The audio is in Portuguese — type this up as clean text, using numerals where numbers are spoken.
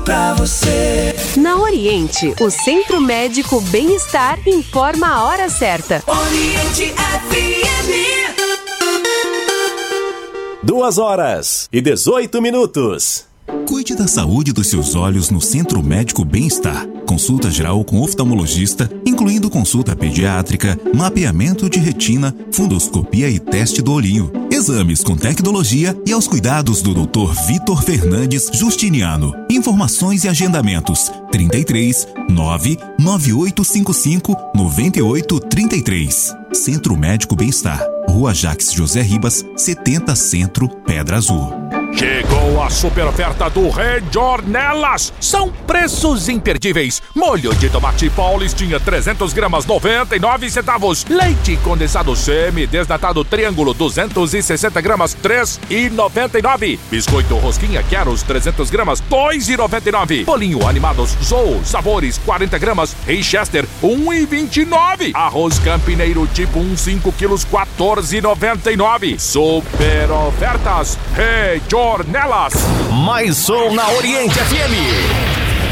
pra você. Na Oriente, o Centro Médico Bem-Estar informa a hora certa. Oriente FM. 2h18. Cuide da saúde dos seus olhos no Centro Médico Bem-Estar. Consulta geral com oftalmologista, incluindo consulta pediátrica, mapeamento de retina, fundoscopia e teste do olhinho. Exames com tecnologia e aos cuidados do Dr. Vitor Fernandes Justiniano. Informações e agendamentos: 33 99855 9833. Centro Médico Bem-Estar. Rua Jacques José Ribas, 70 Centro, Pedra Azul. Chegou a super oferta do Rede Ornelas. São preços imperdíveis. Molho de tomate Paulistinha 300 gramas 99 centavos. Leite condensado semi-desnatado Triângulo 260 gramas 3,99. Biscoito Rosquinha Queros 300 gramas 2,99. Bolinho Animados Zou Sabores 40 gramas Richester 1,29. Arroz Campineiro tipo 1,5 quilos 14,99. Super ofertas Rede Ornelas. Mais som na Oriente FM.